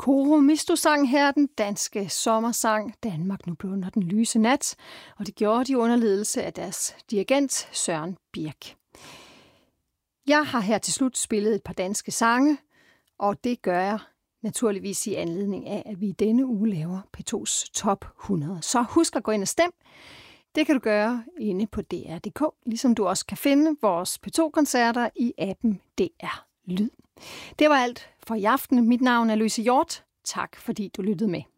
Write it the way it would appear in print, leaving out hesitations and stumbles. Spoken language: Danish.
Koro Misto sang her den danske sommersang Danmark nu blunder den lyse nat, og det gjorde de under ledelse af deres dirigent Søren Birk. Jeg har her til slut spillet et par danske sange, og det gør jeg naturligvis i anledning af, at vi i denne uge laver P2's Top 100. Så husk at gå ind og stem. Det kan du gøre inde på DR.dk, ligesom du også kan finde vores P2-koncerter i appen DR Lyd. Det var alt for i aften. Mit navn er Louise Hjort. Tak fordi du lyttede med.